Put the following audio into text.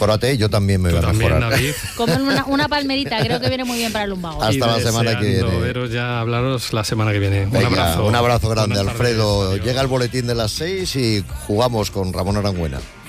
Mejórate, yo también me voy a también, mejorar. David. Comen una palmerita, creo que viene muy bien para el lumbago. Hasta la semana que viene. Veros ya, hablaros la semana que viene. Venga, un abrazo grande, Buenas tardes. Alfredo. Adiós. Llega el boletín de las 6 y jugamos con Ramón Arangüena.